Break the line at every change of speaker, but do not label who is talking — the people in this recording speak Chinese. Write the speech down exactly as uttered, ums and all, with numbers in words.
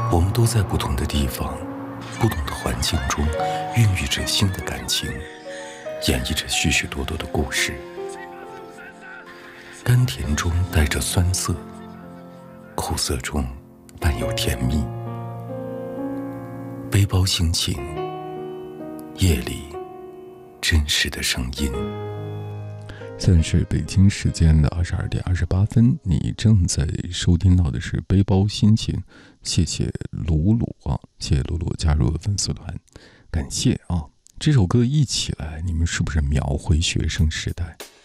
我们都在不同的地方，不同的环境中，孕育着新的感情，演绎着许许多多的故事。甘甜中带着酸涩，苦涩中伴有甜蜜。背包心情，夜里真实的声音。
现在是北京时间的二十二点二十八分，你正在收听到的是背包心情。谢谢鲁鲁啊，谢谢鲁鲁加入粉丝团，感谢啊！这首歌一起来，你们是不是秒回学生时代？